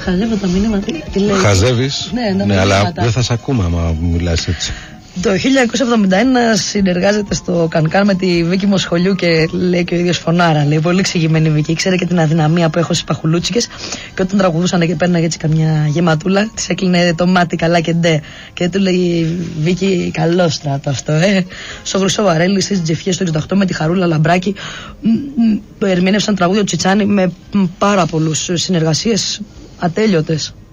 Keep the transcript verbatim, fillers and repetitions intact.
Χαζεύω τα μηνύματα. Τι λέει. Χαζεύεις. Ναι, ναι, αλλά δεν θα σε ακούμε άμα μιλάς έτσι. Το χίλια εννιακόσια εβδομήντα ένα συνεργάζεται στο Κανκάν με τη Βίκη Μοσχολιού και λέει και ο ίδιος φωνάρα. Λέει πολύ εξηγημένη Βίκη. Ήξερε και την αδυναμία που έχω στις παχουλούτσικες. Και όταν τραγουδούσαν και παίρναγε έτσι καμιά γεματούλα, της έκλεινε το μάτι καλά και ντε. Και του λέει Βίκη, καλό στράτο αυτό, ε. Στο Χρυσό Βαρέλι, στις Τζεφιές του εξήντα οκτώ με τη Χαρούλα Λαμπράκη. Ερμηνεύσαν τραγούδια Τσιτσάνι με πάρα πολλούς συνεργασίες ατέλειωτες.